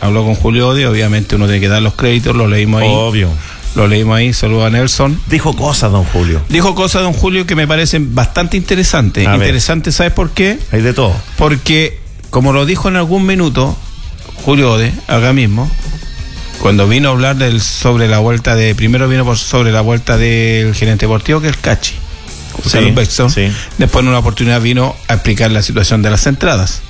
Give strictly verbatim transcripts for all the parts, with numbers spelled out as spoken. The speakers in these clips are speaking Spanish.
habló con Julio Ode, obviamente uno tiene que dar los créditos, lo leímos ahí. Obvio. Lo leímos ahí, saludos a Nelson. Dijo cosas, don Julio. Dijo cosas, don Julio, que me parecen bastante interesantes. A Interesante, ver. ¿sabes por qué? Hay de todo. Porque, como lo dijo en algún minuto Julio Ode, acá mismo, cuando vino a hablar del sobre la vuelta de, primero vino por sobre la vuelta del gerente deportivo, que es el Cachi, Sí, Beckson. sí. Después en una oportunidad vino a explicar la situación de las entradas.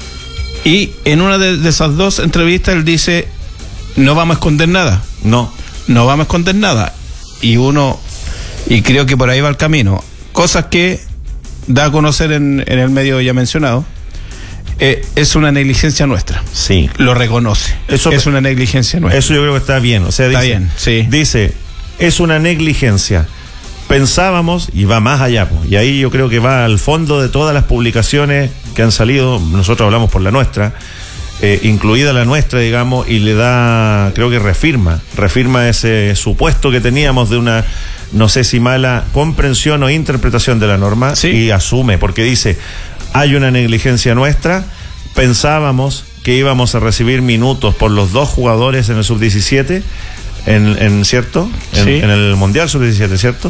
Y en una de, de esas dos entrevistas él dice, no vamos a esconder nada. No. No vamos a esconder nada. Y uno, y creo que por ahí va el camino. Cosas que da a conocer en, en el medio ya mencionado. Eh, es una negligencia nuestra. Sí. Lo reconoce. Eso es una negligencia nuestra. Eso yo creo que está bien. O sea, está dice, bien, sí. Dice, es una negligencia. Pensábamos, y va más allá, pues, y ahí yo creo que va al fondo de todas las publicaciones que han salido, nosotros hablamos por la nuestra, eh, incluida la nuestra, digamos, y le da, creo que refirma, refirma ese supuesto que teníamos de una, no sé si mala comprensión o interpretación de la norma, sí. Y asume, porque dice, hay una negligencia nuestra, pensábamos que íbamos a recibir minutos por los dos jugadores en el sub diecisiete, en, en cierto, en, sí. en el Mundial sub diecisiete, ¿cierto?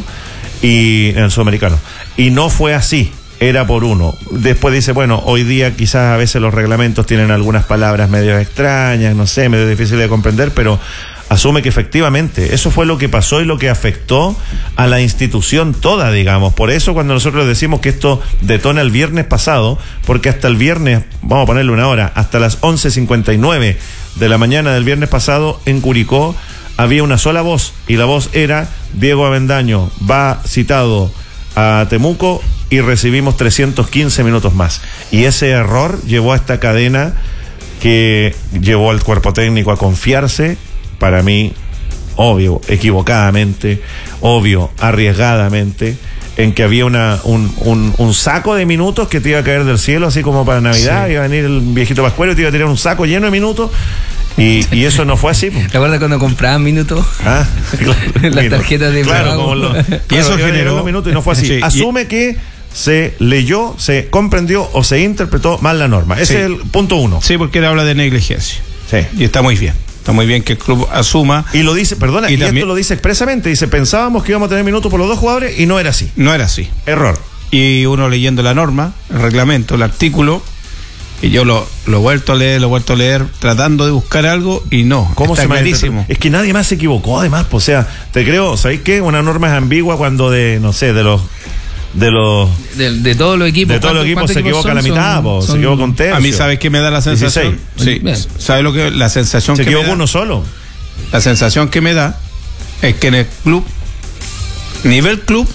Y en el Sudamericano. Y no fue así, era por uno. Después dice, bueno, hoy día quizás a veces los reglamentos tienen algunas palabras medio extrañas, no sé, medio difíciles de comprender, pero asume que efectivamente eso fue lo que pasó y lo que afectó a la institución toda, digamos. Por eso cuando nosotros decimos que esto detona el viernes pasado, porque hasta el viernes, vamos a ponerle una hora, hasta las once cincuenta y nueve de la mañana del viernes pasado en Curicó había una sola voz, y la voz era Diego Avendaño va citado a Temuco y recibimos trescientos quince minutos más. Y ese error llevó a esta cadena que llevó al cuerpo técnico a confiarse, para mí, obvio, equivocadamente, obvio, arriesgadamente, en que había una un, un, un saco de minutos que te iba a caer del cielo, así como para Navidad, sí. Iba a venir el viejito Pascuero y te iba a tirar un saco lleno de minutos. Y, y eso no fue así. ¿Te acuerdas cuando compraban minutos? Ah, claro. Las tarjetas de claro, pago. como lo, claro, y eso generó los minutos y no fue así. Sí, asume y... que se leyó, se comprendió o se interpretó mal la norma. Ese sí. Es el punto uno. Sí, porque él habla de negligencia. Sí. Y está muy bien. Está muy bien que el club asuma. Y lo dice, perdona, y, y también, esto lo dice expresamente. Dice, pensábamos que íbamos a tener minutos por los dos jugadores y no era así. No era así. Error. Y uno leyendo la norma, el reglamento, el artículo, y yo lo, lo he vuelto a leer, lo he vuelto a leer, tratando de buscar algo y no. ¿Cómo está se clarísimo? Es que nadie más se equivocó, además. Pues, o sea, te creo, ¿sabéis qué? Una norma es ambigua cuando de, no sé, de los. De los. De, de todos los equipos. De todos los equipos se equivoca son, la mitad, son, po, son, se equivoca un tercio. A mí, ¿sabes qué me da la sensación? dieciséis. Sí. ¿Sabes lo que la sensación se que me da? Se equivocó uno solo. La sensación que me da es que en el club, nivel club,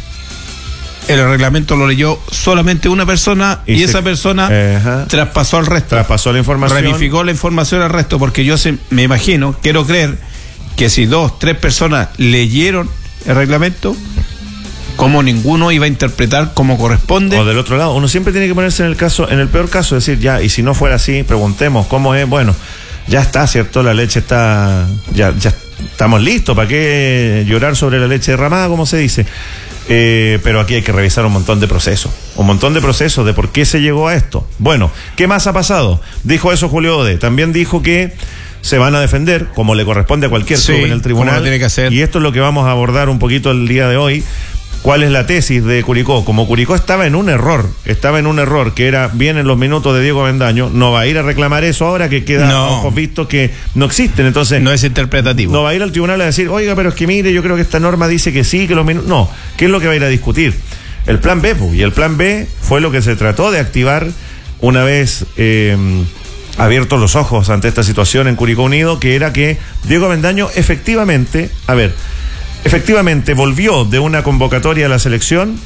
el reglamento lo leyó solamente una persona y, y se, esa persona uh-huh. traspasó al resto. Traspasó la información. Ramificó la información al resto, porque yo se, me imagino, quiero creer, que si dos, tres personas leyeron el reglamento, como ninguno iba a interpretar como corresponde. O del otro lado, uno siempre tiene que ponerse en el caso, en el peor caso, decir, ya, y si no fuera así, preguntemos cómo es, bueno, ya está, ¿cierto? La leche está, ya, ya estamos listos, ¿para qué llorar sobre la leche derramada, como se dice? Eh, pero aquí hay que revisar un montón de procesos, un montón de procesos de por qué se llegó a esto. Bueno, ¿qué más ha pasado? Dijo eso Julio Ode, también dijo que se van a defender, como le corresponde a cualquier club, sí, en el tribunal, tiene que hacer. Y esto es lo que vamos a abordar un poquito el día de hoy. ¿Cuál es la tesis de Curicó? Como Curicó estaba en un error, estaba en un error que era bien en los minutos de Diego Avendaño, no va a ir a reclamar eso ahora que queda no. ojos vistos que no existen, entonces no es interpretativo. No va a ir al tribunal a decir, oiga, pero es que mire, yo creo que esta norma dice que sí, que los minutos. No, ¿qué es lo que va a ir a discutir? El plan B, y el plan B fue lo que se trató de activar una vez eh, abiertos los ojos ante esta situación en Curicó Unido, que era que Diego Avendaño efectivamente, a ver, efectivamente volvió de una convocatoria a la selección,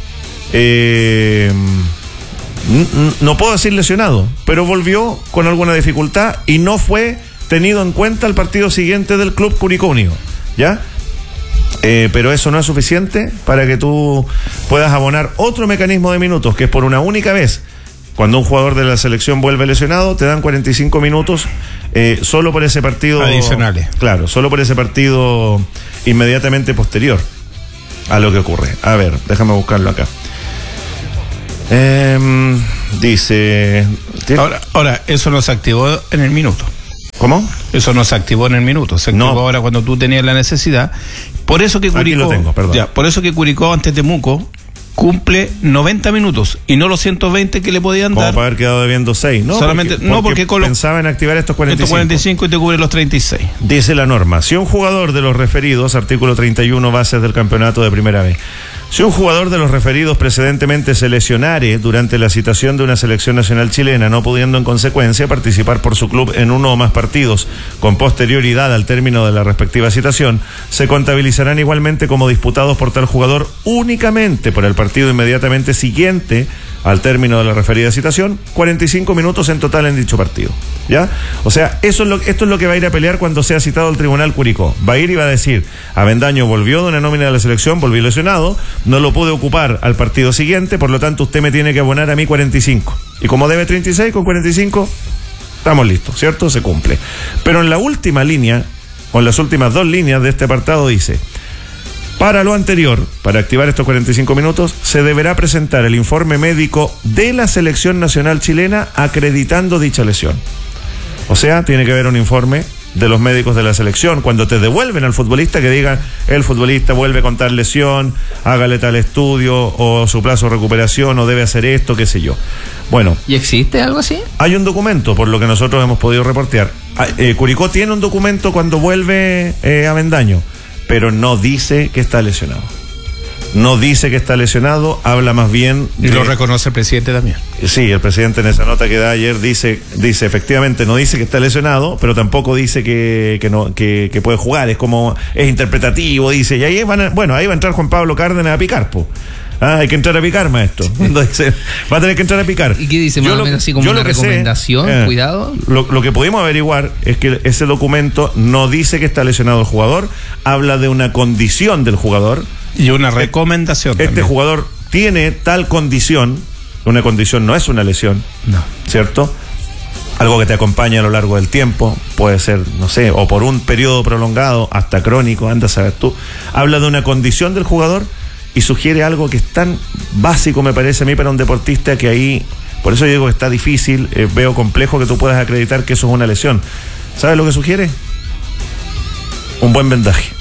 eh, n- no puedo decir lesionado, pero volvió con alguna dificultad y no fue tenido en cuenta el partido siguiente del club Curicó Unido, ¿ya? Eh, pero eso no es suficiente para que tú puedas abonar otro mecanismo de minutos, que es por una única vez. Cuando un jugador de la selección vuelve lesionado, te dan cuarenta y cinco minutos eh, solo por ese partido. Adicionales. Claro, solo por ese partido inmediatamente posterior a lo que ocurre. A ver, déjame buscarlo acá. Eh, dice... Ahora, ahora, eso no se activó en el minuto. ¿Cómo? Eso no se activó en el minuto, se activó no. ahora cuando tú tenías la necesidad. Por eso que Curicó, Aquí lo tengo, perdón. Ya, por eso que Curicó ante Temuco cumple noventa minutos y no los ciento veinte que le podían Como dar. para haber quedado debiendo seis, ¿no? Solamente, porque, no, porque, porque pensaba en activar estos cuarenta y cinco. Estos cuarenta y cinco y te cubre los treinta y seis. Dice la norma, si un jugador de los referidos, artículo treinta y uno, bases del campeonato de primera B, si un jugador de los referidos precedentemente se lesionare durante la citación de una selección nacional chilena, no pudiendo en consecuencia participar por su club en uno o más partidos con posterioridad al término de la respectiva citación, se contabilizarán igualmente como disputados por tal jugador únicamente por el partido inmediatamente siguiente al término de la referida citación, cuarenta y cinco minutos en total en dicho partido. ¿Ya? O sea, eso es lo, esto es lo que va a ir a pelear cuando sea citado al Tribunal Curicó. Va a ir y va a decir, Avendaño volvió de una nómina de la selección, volvió lesionado, no lo pude ocupar al partido siguiente, por lo tanto usted me tiene que abonar a mí cuarenta y cinco. Y como debe treinta y seis, con cuarenta y cinco estamos listos, ¿cierto? Se cumple. Pero en la última línea, o en las últimas dos líneas de este apartado dice, para lo anterior, para activar estos cuarenta y cinco minutos, se deberá presentar el informe médico de la Selección Nacional Chilena acreditando dicha lesión. O sea, tiene que haber un informe de los médicos de la selección cuando te devuelven al futbolista, que digan, el futbolista vuelve con tal lesión, hágale tal estudio, o su plazo de recuperación, o debe hacer esto, qué sé yo. Bueno. ¿Y existe algo así? Hay un documento, por lo que nosotros hemos podido reportear. Eh, Curicó tiene un documento cuando vuelve eh, a Avendaño, pero no dice que está lesionado. No dice que está lesionado, habla más bien de... Y lo reconoce el presidente también. Sí, el presidente en esa nota que da ayer dice, dice efectivamente, no dice que está lesionado, pero tampoco dice que, que no, que, que puede jugar, es como, es interpretativo, dice, y ahí van a, bueno, ahí va a entrar Juan Pablo Cárdenas a picar, po. Ah, hay que entrar a picar, maestro. Entonces, va a tener que entrar a picar. ¿Y qué dice? Más o menos así como una recomendación, sé, eh, cuidado. Lo, lo que pudimos averiguar es que ese documento no dice que está lesionado el jugador, habla de una condición del jugador. Y una recomendación. Este también. Jugador tiene tal condición, una condición no es una lesión, no. ¿Cierto? Algo que te acompaña a lo largo del tiempo, puede ser, no sé, o por un periodo prolongado, hasta crónico, anda a saber tú. Habla de una condición del jugador y sugiere algo que es tan básico, me parece a mí, para un deportista, que ahí, por eso yo digo que está difícil, eh, veo complejo que tú puedas acreditar que eso es una lesión. ¿Sabes lo que sugiere? Un buen vendaje.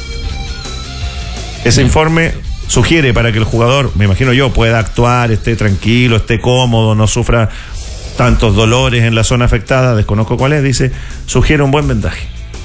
Ese informe sugiere, para que el jugador, me imagino yo, pueda actuar, esté tranquilo, esté cómodo, no sufra tantos dolores en la zona afectada, desconozco cuál es, dice, sugiere un buen vendaje.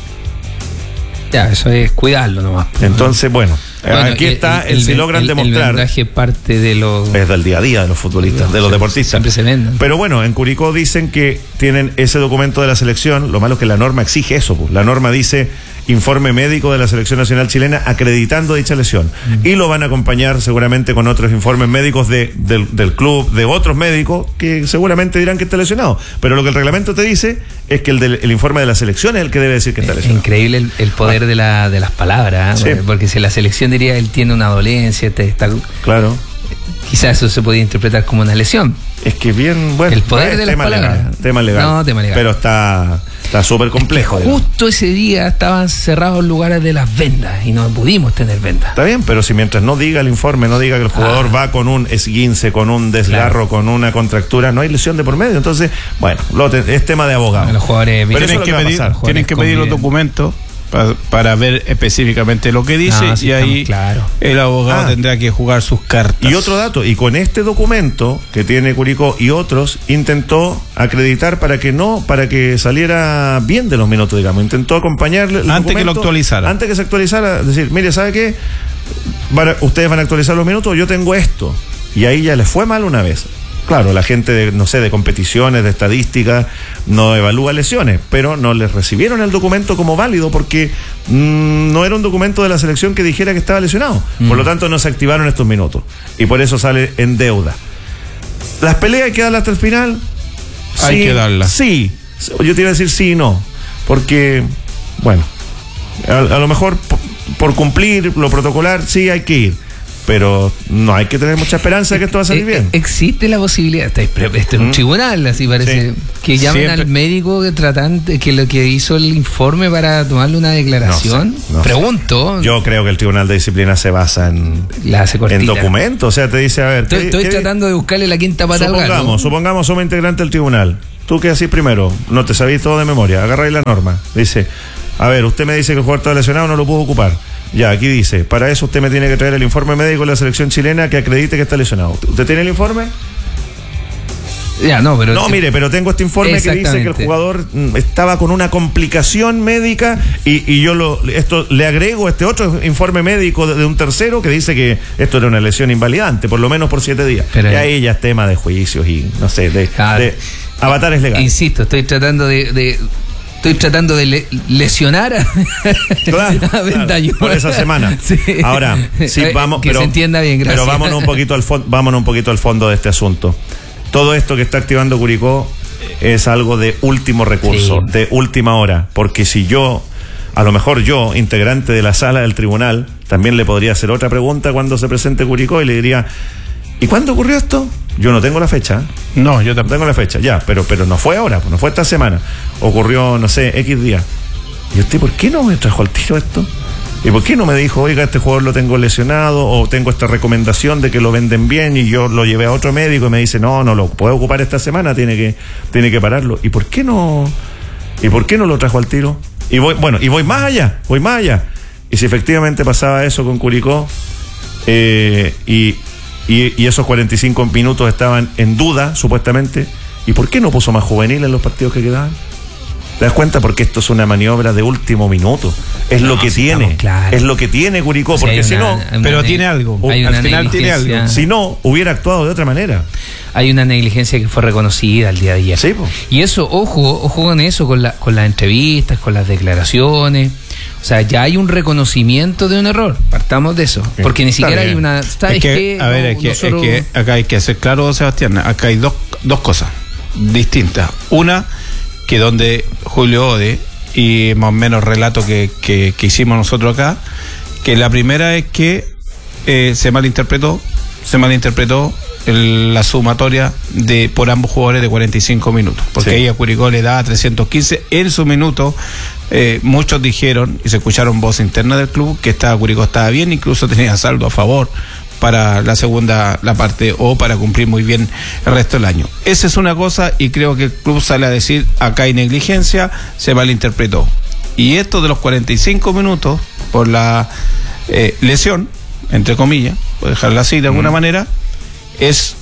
Ya, eso es cuidarlo nomás. Entonces, bueno, bueno aquí está, el, el, el, si logran el, demostrar. El vendaje parte de los... Es del día a día de los futbolistas, de los deportistas. Siempre se venden. Pero bueno, en Curicó dicen que tienen ese documento de la selección, lo malo es que la norma exige eso, pues. La norma dice informe médico de la Selección Nacional Chilena acreditando dicha lesión. Mm. Y lo van a acompañar seguramente con otros informes médicos de, del, del club, de otros médicos que seguramente dirán que está lesionado. Pero lo que el reglamento te dice es que el, del, el informe de la selección es el que debe decir que está lesionado. Es increíble el, el poder ah. de, la, de las palabras, ¿eh? Sí. Porque si la selección diría él tiene una dolencia, este, está... Claro. Quizás eso se podía interpretar como una lesión. Es que bien, bueno, el poder de las palabras. Legal, tema legal. No, tema legal. Pero está está súper complejo. Es que justo ese día estaban cerrados los lugares de las vendas y no pudimos tener vendas. Está bien, pero si mientras no diga el informe, no diga que el jugador ah. va con un esguince, con un desgarro, claro. con una contractura, no hay lesión de por medio. Entonces, bueno, lo te, es tema de abogado. Los jugadores pero tienen que, que pedir, tienen que pedir los documentos para, para ver específicamente lo que dice, no, sí, y ahí claro. el abogado ah. tendrá que jugar sus cartas. Y otro dato, y con este documento que tiene Curicó y otros, intentó acreditar para que no, para que saliera bien de los minutos, digamos, intentó acompañarle antes que lo actualizara. Antes que se actualizara, decir, mire, ¿sabe qué? Para, ustedes van a actualizar los minutos, yo tengo esto. Y ahí ya les fue mal una vez. Claro, la gente de, no sé, de competiciones, de estadística, no evalúa lesiones, pero no les recibieron el documento como válido porque mmm, no era un documento de la selección que dijera que estaba lesionado. Mm. Por lo tanto, no se activaron estos minutos. Y por eso sale en deuda. ¿Las peleas hay que darlas hasta el final? Hay sí, que darlas. Sí. Yo te iba a decir sí y no. Porque, bueno, a, a lo mejor por, por cumplir lo protocolar, sí hay que ir. Pero no hay que tener mucha esperanza de que esto va a salir bien. Existe la posibilidad, este es un tribunal, así parece, sí. que llamen Siempre. al médico que tratante, que lo que hizo el informe para tomarle una declaración. No sé, no Pregunto. Sé. Yo creo que el Tribunal de Disciplina se basa en, en documentos. O sea, te dice, a ver. Estoy, ¿qué, estoy qué, tratando de buscarle la quinta pata al gato. Supongamos, supongamos somos integrantes del tribunal. tú que así primero, no te sabís todo de memoria, agarráis la norma. Dice, a ver, usted me dice que el jugador está lesionado, no lo puedo ocupar. Ya, aquí dice, para eso usted me tiene que traer el informe médico de la selección chilena que acredite que está lesionado. ¿Usted tiene el informe? Ya, no, pero no, mire, pero tengo este informe que dice que el jugador estaba con una complicación médica y, y yo lo esto le agrego este otro informe médico de, de un tercero que dice que esto era una lesión invalidante, por lo menos por siete días. Pero y ahí ya es tema de juicios y, no sé, de, claro, de avatares legales. Insisto, estoy tratando de... de... Estoy tratando de le lesionar a, claro, a Avendaño claro, por esa semana. Sí. Ahora, sí, vamos, que pero, se entienda bien, gracias. Pero vámonos un poquito al fondo, vámonos un poquito al fondo de este asunto. Todo esto que está activando Curicó es algo de último recurso, sí, de última hora, porque si yo, a lo mejor yo, integrante de la sala del tribunal, también le podría hacer otra pregunta cuando se presente Curicó y le diría, ¿y cuándo ocurrió esto? Yo no tengo la fecha. No, yo tampoco tengo la fecha, ya, pero pero no fue ahora, no fue esta semana. Ocurrió, no sé, X día. ¿Y usted por qué no me trajo al tiro esto? ¿Y por qué no me dijo, oiga, este jugador lo tengo lesionado o tengo esta recomendación de que lo venden bien y yo lo llevé a otro médico y me dice, no, no lo puede ocupar esta semana, tiene que tiene que pararlo? ¿Y por qué no y por qué no lo trajo al tiro? Y voy, bueno, y voy más allá, voy más allá. Y si efectivamente pasaba eso con Curicó, eh, y Y, y esos cuarenta y cinco minutos estaban en duda, supuestamente, ¿y por qué no puso más juvenil en los partidos que quedaban? ¿Te das cuenta? Porque esto es una maniobra de último minuto. Es no, lo que si tiene, claro. Es lo que tiene Curicó, porque si, una, si no... Pero tiene algo, al final tiene algo. Si no, hubiera actuado de otra manera. Hay una negligencia que fue reconocida el día de ayer. Sí, pues. Y eso, ojo, ojo con eso, con, la, con las entrevistas, con las declaraciones... O sea, ya hay un reconocimiento de un error. Partamos de eso. Porque ni siquiera hay una... ¿Sabes es que, qué? A ver, no, es, que, nosotros... es que acá hay que hacer claro, Sebastián, acá hay dos, dos cosas distintas. Una, que donde Julio Ode, y más o menos relato que, que, que hicimos nosotros acá, que la primera es que eh, se malinterpretó, se malinterpretó el, la sumatoria de por ambos jugadores de cuarenta y cinco minutos. Porque sí, ahí a Curicó le da trescientos quince en su minuto. Eh, muchos dijeron y se escucharon voz interna del club que estaba Curicó estaba bien, incluso tenía saldo a favor para la segunda la parte o para cumplir muy bien el resto del año. Esa es una cosa y creo que el club sale a decir acá hay negligencia, se malinterpretó. Y esto de los cuarenta y cinco minutos por la eh, lesión, entre comillas, por dejarla así de alguna mm. manera, es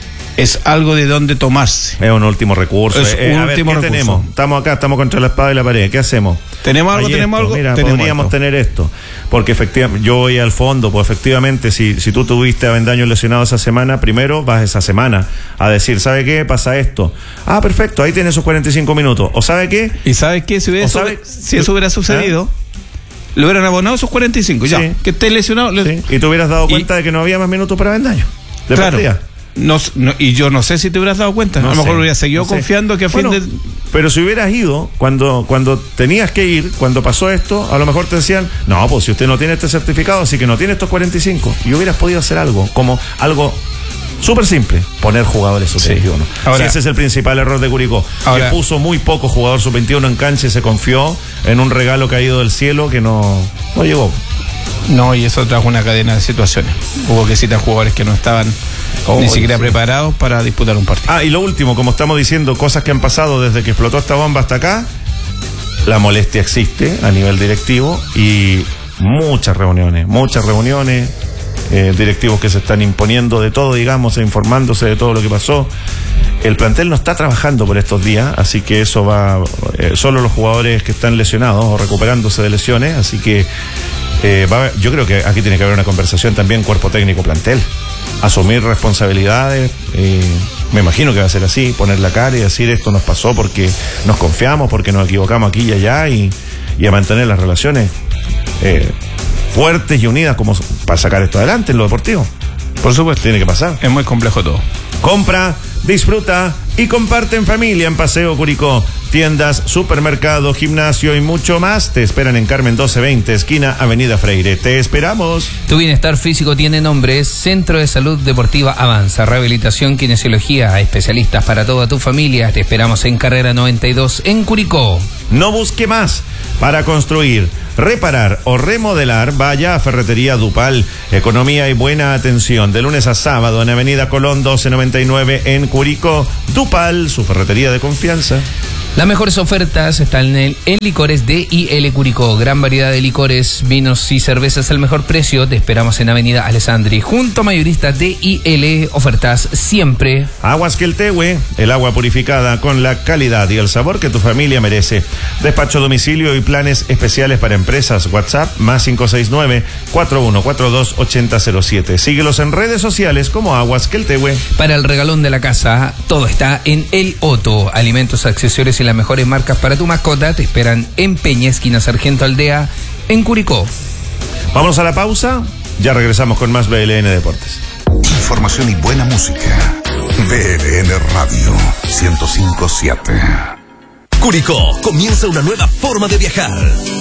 es algo de donde tomarse. Es un último recurso. Es eh, un a último ver, ¿qué recurso. tenemos? Estamos acá, estamos contra la espada y la pared. ¿Qué hacemos? ¿Tenemos algo? Hay ¿Tenemos esto, algo? Mira, tenemos podríamos esto. tener esto. Porque efectivamente, yo voy al fondo, pues efectivamente, si, si tú tuviste a Avendaño lesionado esa semana, primero vas esa semana a decir, ¿sabe qué? Pasa esto. Ah, perfecto, ahí tiene esos cuarenta y cinco minutos. ¿O sabe qué? ¿Y sabe qué? Si, hubiera sabe, si eso hubiera sucedido... ¿Eh? Le hubieran abonado esos cuarenta y cinco, ya. Sí. Que esté lesionado. Le... Sí. Y te hubieras dado cuenta y... de que no había más minutos para Avendaño. De claro. Partida. No, no, y yo no sé si te hubieras dado cuenta. No a lo mejor hubieras seguido no confiando que a bueno, fin de... Pero si hubieras ido cuando, cuando tenías que ir, cuando pasó esto, a lo mejor te decían, no, pues si usted no tiene este certificado, así que no tiene estos cuarenta y cinco. Y hubieras podido hacer algo, como algo súper simple, poner jugadores sub veintiuno. Sí. Ahora, sí, ese es el principal error de Curicó, ahora, que puso muy poco jugador sub veintiuno en cancha y se confió en un regalo caído del cielo que no, no llegó. No, y eso trajo una cadena de situaciones. Hubo que citar jugadores que no estaban oh, ni siquiera sí. preparados para disputar un partido. Ah, y lo último, como estamos diciendo, cosas que han pasado desde que explotó esta bomba hasta acá, la molestia existe a nivel directivo y muchas reuniones, muchas reuniones, eh, directivos que se están imponiendo de todo, digamos, e informándose de todo lo que pasó. El plantel no está trabajando por estos días, así que eso va, eh, solo los jugadores que están lesionados o recuperándose de lesiones, así que eh, va a haber, yo creo que aquí tiene que haber una conversación también cuerpo técnico plantel, asumir responsabilidades, eh, me imagino que va a ser así, poner la cara y decir esto nos pasó porque nos confiamos, porque nos equivocamos aquí y allá y, y a mantener las relaciones eh, fuertes y unidas como para sacar esto adelante en lo deportivo. Por supuesto, tiene que pasar. Es muy complejo todo. Compra, disfruta y comparte en familia en Paseo Curicó. Tiendas, supermercado, gimnasio y mucho más te esperan en Carmen doce veinte, esquina Avenida Freire. Te esperamos. Tu bienestar físico tiene nombre, es Centro de Salud Deportiva Avanza, rehabilitación, kinesiología, especialistas para toda tu familia. Te esperamos en Carrera noventa y dos en Curicó. No busque más. Para construir, reparar o remodelar, vaya a Ferretería Dupal. Economía y buena atención. De lunes a sábado en Avenida Colón doce noventa y nueve en Curicó. Dupal, su ferretería de confianza. Las mejores ofertas están en, en Licores D I L Curicó. Gran variedad de licores, vinos y cervezas al mejor precio. Te esperamos en Avenida Alessandri, junto a Mayorista D I L. Ofertas siempre. Aguas Queltehue, el agua purificada con la calidad y el sabor que tu familia merece. Despacho a domicilio y planes especiales para empresas. WhatsApp más cinco seis nueve, cuatro uno cuatro dos, ocho cero cero siete. Síguelos en redes sociales como Aguas Queltehue. Para el regalón de la casa, todo está en El Otto. Alimentos, accesorios y las mejores marcas para tu mascota te esperan en Peña, esquina Sargento Aldea, en Curicó. Vamos a la pausa, ya regresamos con más B L N Deportes. Información y buena música. B L N Radio ciento cinco punto siete. Curicó, comienza una nueva forma de viajar.